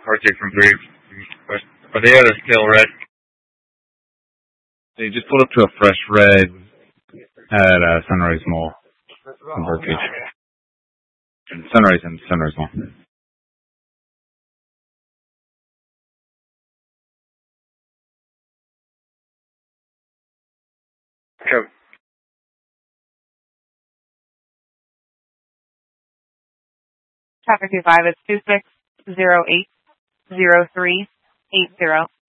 RJ from Brave. Are they at a still red? They just pulled up to a fresh red at Sunrise Mall in Birdcage. Sunrise and Sunrise Mall. Sure. Traffic 25 is 26080380.